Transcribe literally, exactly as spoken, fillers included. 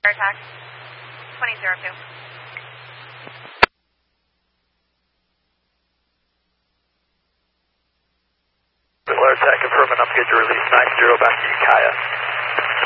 Attack, twenty zero two. Air attack, confirm enough to get your release, nine zero back to Ukiah.